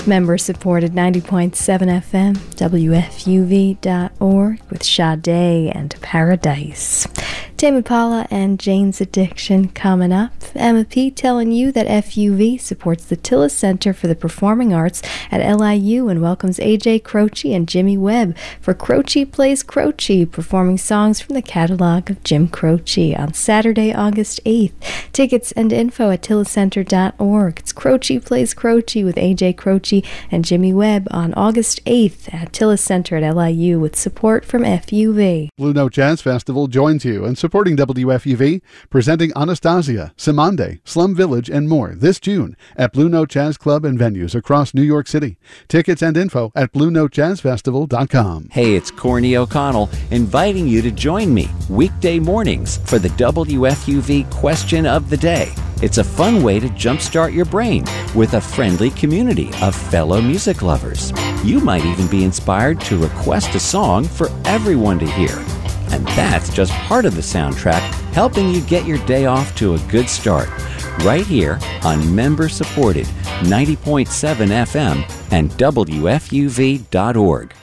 Member-supported 90.7 FM, WFUV.org with Sade and Paradise. Tame Impala and Jane's Addiction coming up. Emma P. telling you that FUV supports the Tillis Center for the Performing Arts at LIU and welcomes AJ Croce and Jimmy Webb for Croce Plays Croce, performing songs from the catalog of Jim Croce on Saturday, August 8th. Tickets and info at tilliscenter.org. It's Croce Plays Croce with AJ Croce and Jimmy Webb on August 8th at Tillis Center at LIU with support from FUV. Blue Note Jazz Festival joins you in supporting WFUV, presenting Anastasia, Simande, Slum Village, and more this June at Blue Note Jazz Club and venues across New York City. Tickets and info at BlueNoteJazzFestival.com. Hey, it's Corny O'Connell inviting you to join me weekday mornings for the WFUV Question of the Day. It's a fun way to jumpstart your brain with a friendly community of fellow music lovers. You might even be inspired to request a song for everyone to hear. And that's just part of the soundtrack, helping you get your day off to a good start. Right here on member-supported 90.7 FM and WFUV.org.